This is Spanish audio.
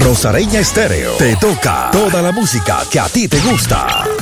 Rosareña Estéreo te toca toda la música que a ti te gusta.